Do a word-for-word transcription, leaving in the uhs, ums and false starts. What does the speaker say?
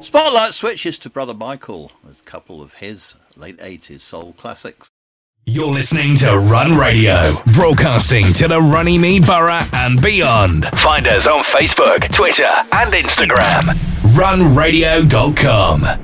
Spotlight switches to Brother Michael with a couple of his late eighties soul classics. You're listening to Run Radio, broadcasting to the Runnymede Borough and beyond. Find us on Facebook, Twitter and Instagram. run radio dot com.